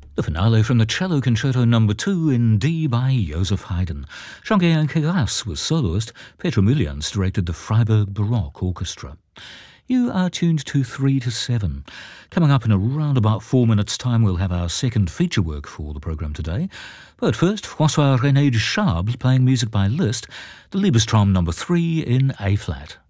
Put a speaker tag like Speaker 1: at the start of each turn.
Speaker 1: The finale from the Cello Concerto No. 2 in D by Joseph Haydn. Jean-Guillain Queyras was soloist. Petra Mulians directed the Freiburg Baroque Orchestra. You are tuned to 3 to 7. Coming up in around about 4 minutes' time, we'll have our second feature work for the programme today. But first, François-René de Chable playing music by Liszt, the Liebestraum No. 3 in A-flat.